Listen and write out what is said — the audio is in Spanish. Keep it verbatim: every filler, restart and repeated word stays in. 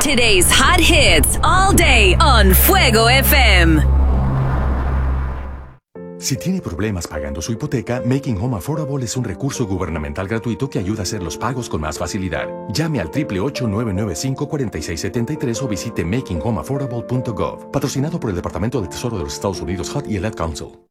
Today's hot hits all day on Fuego F M. Si tiene problemas pagando su hipoteca, Making Home Affordable es un recurso gubernamental gratuito que ayuda a hacer los pagos con más facilidad. Llame al ocho ocho ocho, nueve nueve cinco, cuatro seis siete tres o visite making home affordable punto gov. Patrocinado por el Departamento del Tesoro de los Estados Unidos, H U D y el Ad Council.